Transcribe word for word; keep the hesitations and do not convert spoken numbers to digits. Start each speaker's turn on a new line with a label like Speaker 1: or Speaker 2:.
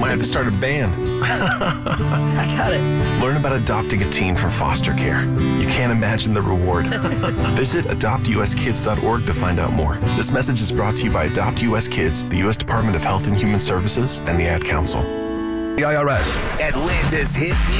Speaker 1: Might have to start a band.
Speaker 2: I got it.
Speaker 1: Learn about adopting a teen from foster care. You can't imagine the reward. Visit adopt u s kids dot org to find out more. This message is brought to you by Adopt U S Kids, the U S Department of Health and Human Services, and the Ad Council.
Speaker 3: The I R S.
Speaker 4: Atlanta's hit